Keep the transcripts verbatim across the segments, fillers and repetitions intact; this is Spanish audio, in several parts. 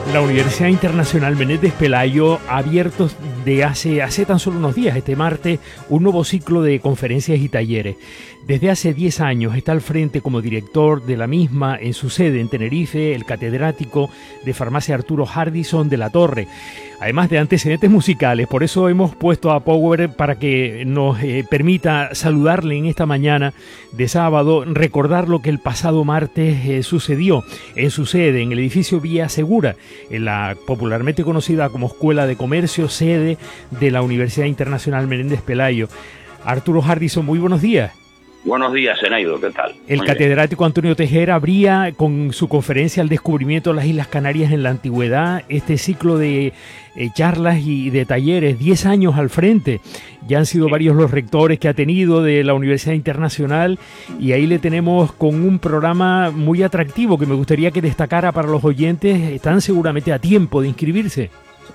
La Universidad Internacional Menéndez Pelayo ha abierto de hace, hace tan solo unos días, este martes, un nuevo ciclo de conferencias y talleres. Desde hace diez años está al frente como director de la misma en su sede en Tenerife el catedrático de farmacia Arturo Hardison de la Torre, además de antecedentes musicales. Por eso hemos puesto a Power para que nos eh, permita saludarle en esta mañana de sábado, recordar lo que el pasado martes eh, sucedió en su sede, en el edificio Vía Segura, en la popularmente conocida como Escuela de Comercio, sede de la Universidad Internacional Menéndez Pelayo. Arturo Hardison, muy buenos días. Buenos días, Zenaido, ¿qué tal? El Muy catedrático bien. Antonio Tejera abría con su conferencia El descubrimiento de las Islas Canarias en la antigüedad este ciclo de eh, charlas y de talleres, diez años al frente. Ya han sido varios los rectores que ha tenido de la Universidad Internacional y ahí le tenemos con un programa muy atractivo que me gustaría que destacara para los oyentes. Están seguramente a tiempo de inscribirse.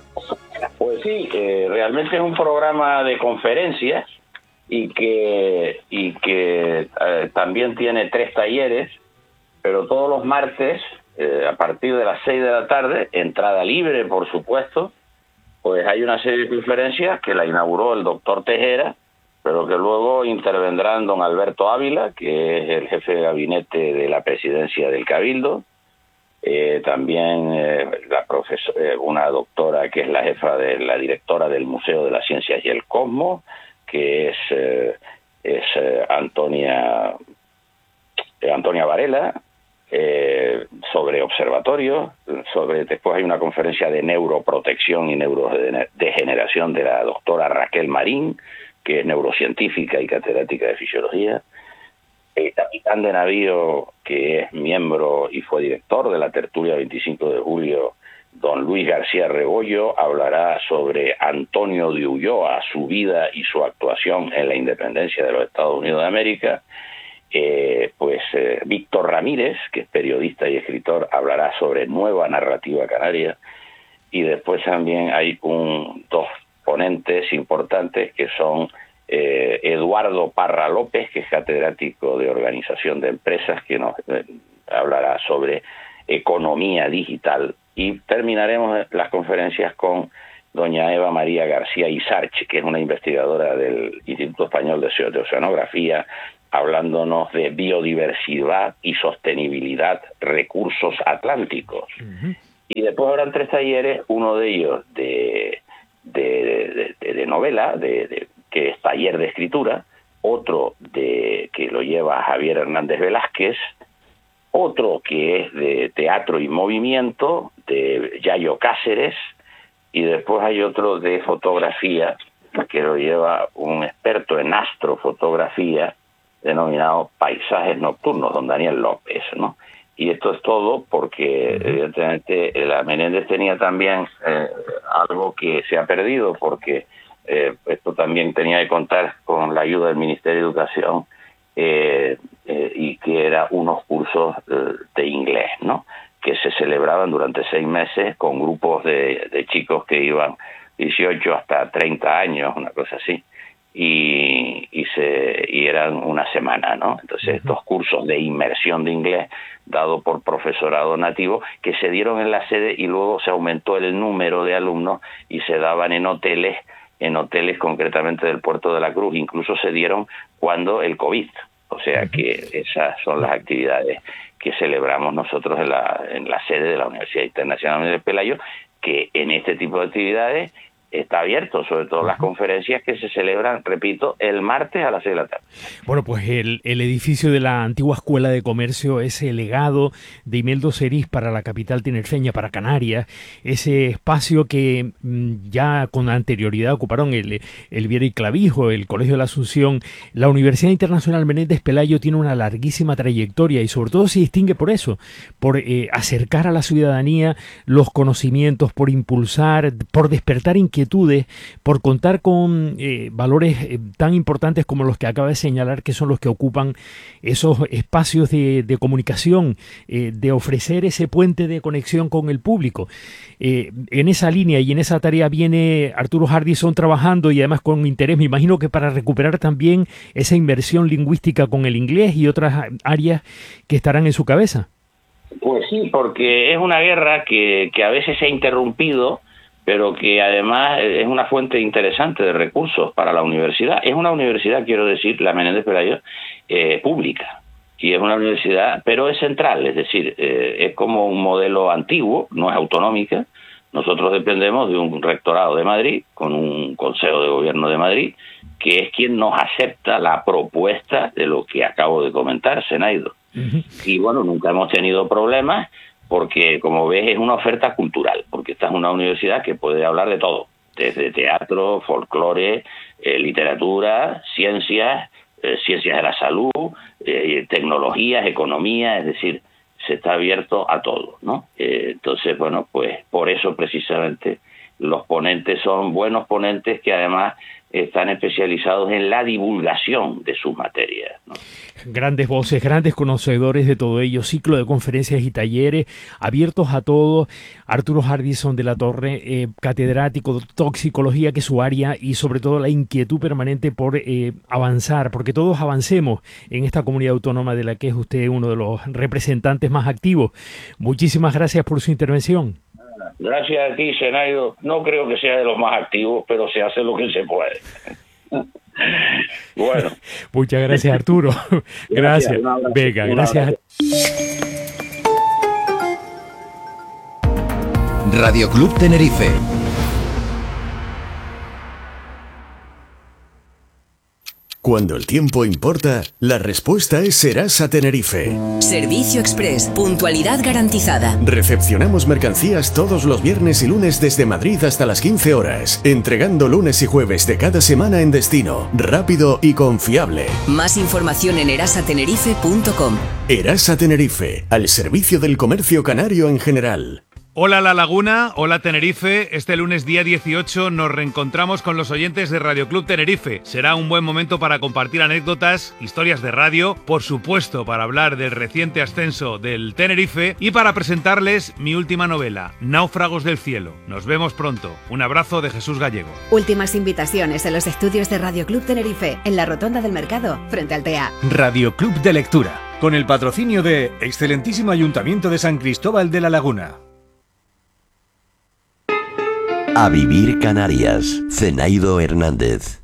Pues sí, eh, realmente es un programa de conferencias y que y que eh, también tiene tres talleres, pero todos los martes eh, a partir de las seis de la tarde, entrada libre por supuesto, pues hay una serie de conferencias que la inauguró el doctor Tejera, pero que luego intervendrán don Alberto Ávila, que es el jefe de gabinete de la presidencia del Cabildo, eh, también eh, la profesora, eh, una doctora que es la jefa de la directora del Museo de las Ciencias y el Cosmos, que es, eh, es eh, Antonia, eh, Antonia Varela, eh, sobre observatorios, sobre, después hay una conferencia de neuroprotección y neurodegeneración de la doctora Raquel Marín, que es neurocientífica y catedrática de fisiología. El capitán de navío, que es miembro y fue director de la tertulia veinticinco de julio, don Luis García Rebollo, hablará sobre Antonio de Ulloa, su vida y su actuación en la independencia de los Estados Unidos de América. Eh, pues eh, Víctor Ramírez, que es periodista y escritor, hablará sobre nueva narrativa canaria. Y después también hay un, dos ponentes importantes que son eh, Eduardo Parra López, que es catedrático de Organización de Empresas, que nos eh, hablará sobre economía digital. Y terminaremos las conferencias con doña Eva María García Isarch, que es una investigadora del Instituto Español de Oceanografía, hablándonos de biodiversidad y sostenibilidad, recursos atlánticos. Uh-huh. Y después habrán tres talleres, uno de ellos de, de, de, de novela, de, de, que es taller de escritura, otro de que lo lleva Javier Hernández Velázquez, otro que es de teatro y movimiento, de Yayo Cáceres, y después hay otro de fotografía, que lo lleva un experto en astrofotografía, denominado Paisajes Nocturnos, don Daniel López, ¿no? Y esto es todo porque, evidentemente, la Menéndez tenía también eh, algo que se ha perdido, porque eh, esto también tenía que contar con la ayuda del Ministerio de Educación, Eh, eh, y que era unos cursos eh, de inglés, ¿no? Que se celebraban durante seis meses con grupos de, de chicos que iban dieciocho hasta treinta años, una cosa así, y, y, se, y eran una semana, ¿no? Entonces, uh-huh. estos cursos de inmersión de inglés dado por profesorado nativo que se dieron en la sede y luego se aumentó el número de alumnos y se daban en hoteles en hoteles concretamente del Puerto de la Cruz, incluso se dieron cuando el COVID, o sea que esas son las actividades que celebramos nosotros en la, en la sede de la Universidad Internacional de Pelayo, que en este tipo de actividades está abierto, sobre todo las conferencias que se celebran, repito, el martes a las seis de la tarde. Bueno, pues el, el edificio de la antigua Escuela de Comercio, ese legado de Imeldo Serís para la capital tinerfeña, para Canarias, ese espacio que mmm, ya con anterioridad ocuparon el, el Viera y Clavijo, el Colegio de la Asunción. La Universidad Internacional Menéndez Pelayo tiene una larguísima trayectoria y sobre todo se distingue por eso, por eh, acercar a la ciudadanía los conocimientos, por impulsar, por despertar inquietud, por contar con eh, valores eh, tan importantes como los que acaba de señalar, que son los que ocupan esos espacios de, de comunicación, eh, de ofrecer ese puente de conexión con el público. Eh, en esa línea y en esa tarea viene Arturo Hardison trabajando, y además con interés, me imagino que para recuperar también esa inversión lingüística con el inglés y otras áreas que estarán en su cabeza. Pues sí, porque es una guerra que, que a veces se ha interrumpido, pero que además es una fuente interesante de recursos para la universidad. Es una universidad, quiero decir, la Menéndez Pelayo, eh, pública. Y es una universidad, pero es central, es decir, eh, es como un modelo antiguo, no es autonómica. Nosotros dependemos de un rectorado de Madrid, con un consejo de gobierno de Madrid, que es quien nos acepta la propuesta de lo que acabo de comentar, Senaido. Uh-huh. Y bueno, nunca hemos tenido problemas, porque como ves es una oferta cultural, porque esta es una universidad que puede hablar de todo, desde teatro, folclore, eh, literatura, ciencias, eh, ciencias de la salud, eh, tecnologías, economía, es decir, se está abierto a todo, ¿no? Eh, entonces, bueno, pues por eso precisamente los ponentes son buenos ponentes que además están especializados en la divulgación de sus materias, ¿no? Grandes voces, grandes conocedores de todo ello, ciclo de conferencias y talleres abiertos a todos. Arturo Hardison de la Torre, eh, catedrático de toxicología, que es su área, y sobre todo la inquietud permanente por eh, avanzar, porque todos avancemos en esta comunidad autónoma de la que es usted uno de los representantes más activos. Muchísimas gracias por su intervención. Gracias a ti, Senaido. No creo que sea de los más activos, pero se hace lo que se puede. Bueno. Muchas gracias, Arturo. Gracias. gracias. Venga, gracias. Radio Club Tenerife. Cuando el tiempo importa, la respuesta es Serasa Tenerife. Servicio Express, puntualidad garantizada. Recepcionamos mercancías todos los viernes y lunes desde Madrid hasta las quince horas, entregando lunes y jueves de cada semana en destino, rápido y confiable. Más información en erasa tenerife punto com. Erasa Tenerife, al servicio del comercio canario en general. Hola La Laguna, hola Tenerife. Este lunes día dieciocho nos reencontramos con los oyentes de Radio Club Tenerife. Será un buen momento para compartir anécdotas, historias de radio, por supuesto para hablar del reciente ascenso del Tenerife y para presentarles mi última novela, Náufragos del Cielo. Nos vemos pronto. Un abrazo de Jesús Gallego. Últimas invitaciones en los estudios de Radio Club Tenerife, en la Rotonda del Mercado, frente al T E A. Radio Club de Lectura, con el patrocinio de Excelentísimo Ayuntamiento de San Cristóbal de la Laguna. A vivir Canarias, Zenaido Hernández.